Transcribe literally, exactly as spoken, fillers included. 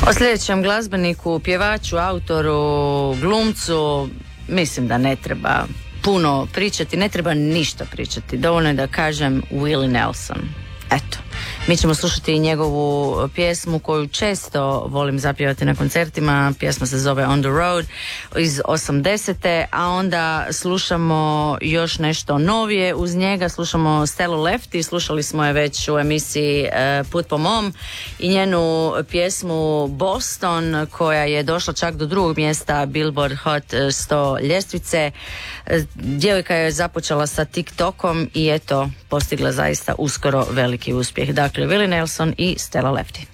O sljedećem glazbeniku, pjevaču, autoru, glumcu, mislim da ne treba puno pričati, ne treba ništa pričati. Dovoljno je da kažem Willie Nelson. Eto, mi ćemo slušati njegovu pjesmu koju često volim zapjevati na koncertima. Pjesma se zove On the Road iz osamdesete, a onda slušamo još nešto novije uz njega. Slušamo Stellu Lefty, slušali smo je već u emisiji uh, Put po mom, i njenu pjesmu Boston, koja je došla čak do drugog mjesta Billboard Hot sto ljestvice. Djevojka je započela sa TikTokom i eto, postigla zaista uskoro veliki uspjeh. Dakle, Willie Nelson i Stella Lefty.